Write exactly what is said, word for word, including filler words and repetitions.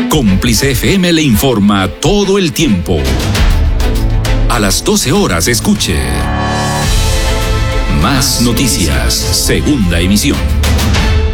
Cómplice F M le informa todo el tiempo. A las doce horas escuche Más Noticias, segunda emisión.